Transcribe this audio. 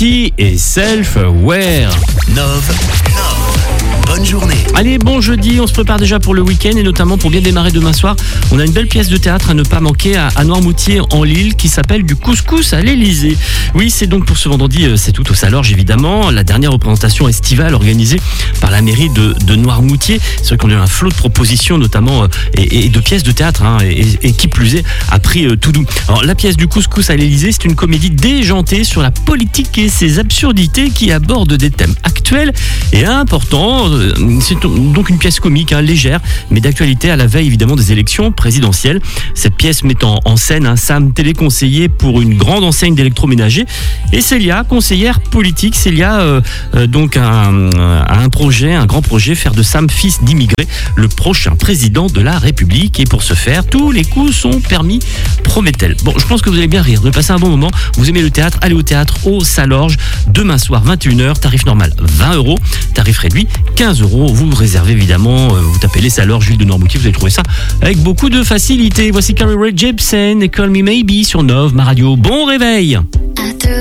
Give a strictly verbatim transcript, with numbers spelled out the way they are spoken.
City et Self-Aware. Nove, bonne journée. Allez, bon jeudi, on se prépare déjà pour le week-end et notamment pour bien démarrer demain soir. On a une belle pièce de théâtre à ne pas manquer à, à Noirmoutier en Lille qui s'appelle Du couscous à l'Elysée. Oui, c'est donc pour ce vendredi, c'est tout au Salorge évidemment, la dernière représentation estivale organisée par la mairie de, de Noirmoutier. C'est vrai qu'on a eu un flot de propositions notamment et, et de pièces de théâtre hein, et, et qui plus est a pris euh, tout doux. Alors la pièce Du couscous à l'Elysée, c'est une comédie déjantée sur la politique et ses absurdités qui aborde des thèmes actuels et importants. C'est donc une pièce comique, hein, légère, mais d'actualité à la veille évidemment des élections présidentielles. Cette pièce met en, en scène un Sam téléconseiller pour une grande enseigne d'électroménager et Célia, conseillère politique. Célia euh, euh, donc a un, a un projet, un grand projet, faire de Sam, fils d'immigrés, le prochain président de la République. Et pour ce faire, tous les coups sont permis, promet-elle. Bon, je pense que vous allez bien rire, de passer un bon moment. Vous aimez le théâtre, allez au théâtre au Salorge, demain soir vingt et une heures, tarif normal vingt euros, tarif réduit quinze euros. Vous réservez évidemment, vous tapez les Salorge, Ville de Noirmoutier, vous allez trouver ça avec beaucoup de facilité. Voici Carly Rae Jepsen et Call Me Maybe sur Nove, ma radio. Bon réveil!